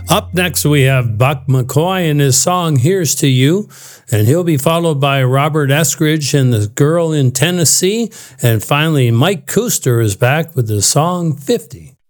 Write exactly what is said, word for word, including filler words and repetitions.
Up next, we have Buck McCoy and his song Here's to You, and he'll be followed by Robert Eskridge and the Girl in Tennessee, and finally Mike Kuster is back with the song fifty.